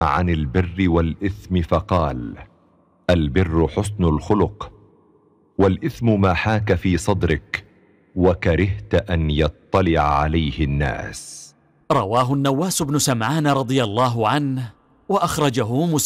عن البر والإثم فقال: البر حسن الخلق، والإثم ما حاك في صدرك وكرهت أن يطلع عليه الناس. رواه النواس بن سمعان رضي الله عنه، وأخرجه مسلم.